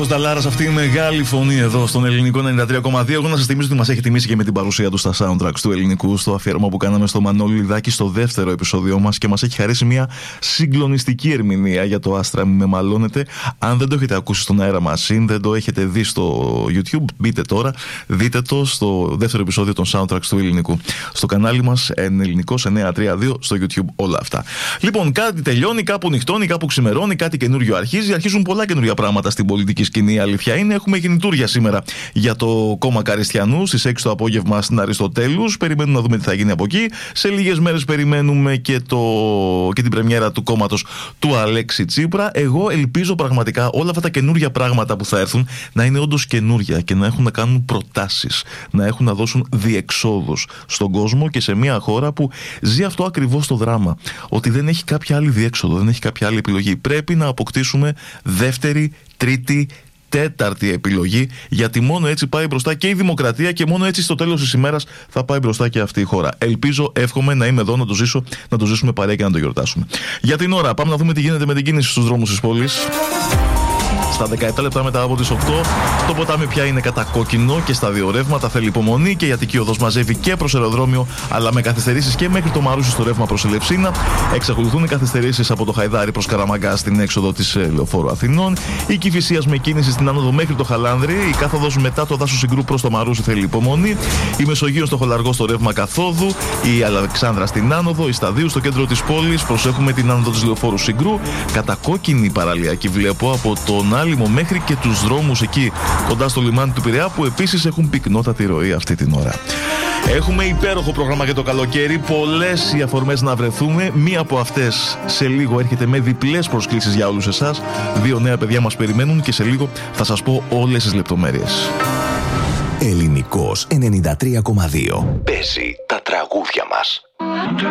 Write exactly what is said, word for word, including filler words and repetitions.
Γιώργος Νταλάρας, αυτή η μεγάλη φωνή εδώ στον ελληνικό ενενήντα τρία κόμμα δύο. Εγώ να σας θυμίσω ότι μας έχει τιμήσει και με την παρουσία του στα soundtracks του ελληνικού, στο αφιέρωμα που κάναμε στο Μανώλη Λιδάκη στο δεύτερο επεισόδιο μας, και μας έχει χαρίσει μια συγκλονιστική ερμηνεία για το Άστρα Μη Με Μαλώνετε. Αν δεν το έχετε ακούσει στον αέρα μας ή δεν το έχετε δει στο YouTube, μπείτε τώρα, δείτε το στο δεύτερο επεισόδιο των soundtracks του ελληνικού. Στο κανάλι μας Ελληνικός εννιακόσια τριάντα δύο στο YouTube, όλα αυτά. Λοιπόν, κάτι τελειώνει, κάπου νυχτώνει, κάπου ξημερώνει, κάτι καινούριο αρχίζει. Αρχίζουν πολλά καινούργια πράγματα στην πολιτική σκηνή. Η αλήθεια είναι, έχουμε γεννητούρια σήμερα για το κόμμα Καριστιανού στις έξι το απόγευμα στην Αριστοτέλους. Περιμένουμε να δούμε τι θα γίνει από εκεί. Σε λίγες μέρες περιμένουμε και, το... και την πρεμιέρα του κόμματος του Αλέξη Τσίπρα. Εγώ ελπίζω πραγματικά όλα αυτά τα καινούργια πράγματα που θα έρθουν να είναι όντως καινούργια και να έχουν να κάνουν προτάσεις, να έχουν να δώσουν διεξόδους στον κόσμο και σε μια χώρα που ζει αυτό ακριβώς το δράμα. Ότι δεν έχει κάποια άλλη διέξοδο, δεν έχει κάποια άλλη επιλογή. Πρέπει να αποκτήσουμε δεύτερη, τρίτη, τέταρτη επιλογή, γιατί μόνο έτσι πάει μπροστά και η δημοκρατία και μόνο έτσι στο τέλος της ημέρας θα πάει μπροστά και αυτή η χώρα. Ελπίζω, εύχομαι να είμαι εδώ να το ζήσω, να το ζήσουμε παρέα και να το γιορτάσουμε. Για την ώρα, πάμε να δούμε τι γίνεται με την κίνηση στους δρόμους της πόλης. Στα δεκαεπτά λεπτά μετά από τις οκτώ, το ποτάμι πια είναι κατακόκκινο και στα δύο ρεύματα, θέλει υπομονή και η Αττική Οδός μαζεύει και προς αεροδρόμιο, αλλά με καθυστερήσεις και μέχρι το Μαρούσι στο ρεύμα προς Ελευσίνα. Εξακολουθούν οι καθυστερήσεις από το Χαϊδάρι προς Καραμαγκά στην έξοδο της Λεωφόρου Αθηνών. Η Κηφισίας με κίνηση στην άνοδο μέχρι το Χαλάνδρη. Η κάθοδος μετά το δάσος Συγκρού προς το Μαρούσι θέλει υπομονή. Η Μεσογείος στο Χολαργό στο ρεύμα καθόδου. Η Αλεξάνδρα στην άνοδο. Η Σταδίου στο κέντρο της πόλης. Προσέχουμε την άνοδο της Λεωφόρου Συγκρού. Κατακόκκινη παραλιακή βλέπω από τον Άλυμο μέχρι και τους δρόμους εκεί κοντά στο λιμάνι του Πειραιά, που επίσης έχουν πυκνότατη ροή αυτή την ώρα. Έχουμε υπέροχο πρόγραμμα για το καλοκαίρι, πολλές οι αφορμές να βρεθούμε. Μία από αυτές σε λίγο έρχεται με διπλές προσκλήσεις για όλους εσάς. Δύο νέα παιδιά μας περιμένουν και σε λίγο θα σας πω όλες τις λεπτομέρειες. Ελληνικός ενενήντα τρία κόμμα δύο. Παίζει τα τραγούδια μας.